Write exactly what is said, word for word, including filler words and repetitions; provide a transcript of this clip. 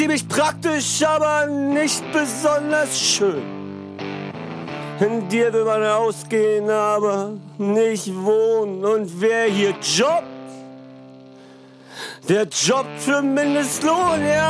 ziemlich praktisch, aber nicht besonders schön. In dir will man ausgehen, aber nicht wohnen. Und wer hier jobbt, der jobbt für Mindestlohn, ja.